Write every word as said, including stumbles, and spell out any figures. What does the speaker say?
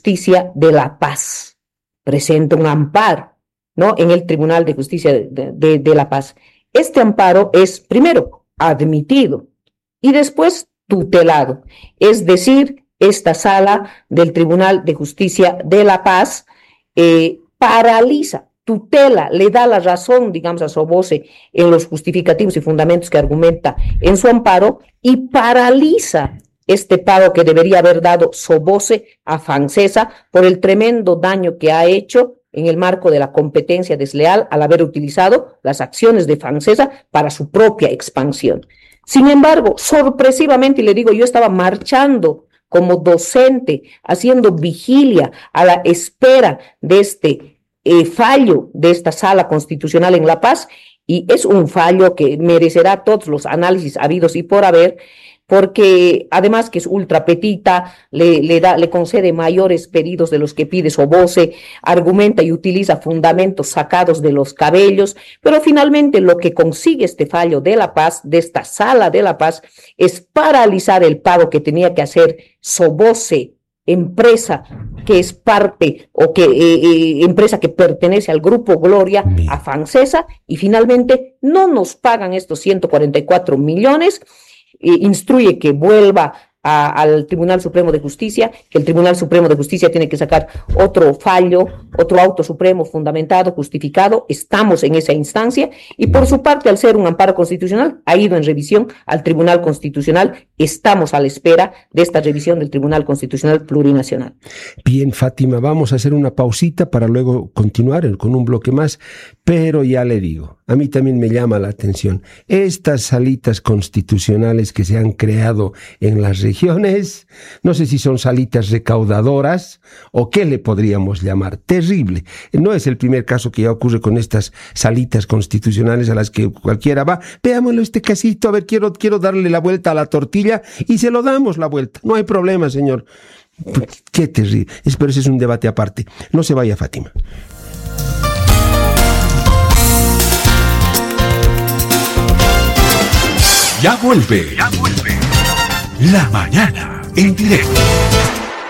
Justicia de La Paz. Presenta un amparo, ¿no?, en el Tribunal de Justicia de, de, de La Paz. Este amparo es, primero, admitido y después tutelado. Es decir, esta sala del Tribunal de Justicia de La Paz eh, paraliza, tutela, le da la razón, digamos, a Sobose en los justificativos y fundamentos que argumenta en su amparo y paraliza este pago que debería haber dado Sobose a Fancesa por el tremendo daño que ha hecho en el marco de la competencia desleal al haber utilizado las acciones de Fancesa para su propia expansión. Sin embargo, sorpresivamente, y le digo, yo estaba marchando como docente, haciendo vigilia a la espera de este eh, fallo de esta sala constitucional en La Paz, y es un fallo que merecerá todos los análisis habidos y por haber, porque además que es ultra petita, le, le, da, le concede mayores pedidos de los que pide Sobose, argumenta y utiliza fundamentos sacados de los cabellos, pero finalmente lo que consigue este fallo de La Paz, de esta sala de La Paz, es paralizar el pago que tenía que hacer Sobose, empresa que es parte o que eh, eh, empresa que pertenece al Grupo Gloria, a Fancesa, y finalmente no nos pagan estos ciento cuarenta y cuatro millones. Instruye que vuelva a, al Tribunal Supremo de Justicia, que el Tribunal Supremo de Justicia tiene que sacar otro fallo, otro auto supremo fundamentado, justificado. Estamos en esa instancia y por su parte, al ser un amparo constitucional, ha ido en revisión al Tribunal Constitucional. Estamos a la espera de esta revisión del Tribunal Constitucional Plurinacional. Bien, Fátima, vamos a hacer una pausita para luego continuar con un bloque más, pero ya le digo, a mí también me llama la atención estas salitas constitucionales que se han creado en las regiones. No sé si son salitas recaudadoras o qué le podríamos llamar. Terrible. No es el primer caso que ya ocurre con estas salitas constitucionales a las que cualquiera va. Veámoslo este casito, a ver, quiero, quiero darle la vuelta a la tortilla y se lo damos la vuelta. No hay problema, señor. Qué terrible. Pero ese es un debate aparte. No se vaya, Fátima. Ya vuelve, ya vuelve. La mañana en directo.